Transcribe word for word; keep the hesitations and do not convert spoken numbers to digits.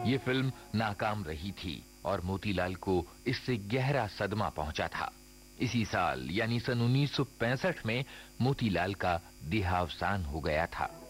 ये फिल्म नाकाम रही थी और मोतीलाल को इससे गहरा सदमा पहुंचा था। इसी साल यानी सन उन्नीस सौ पैंसठ में मोतीलाल का देहावसान हो गया था।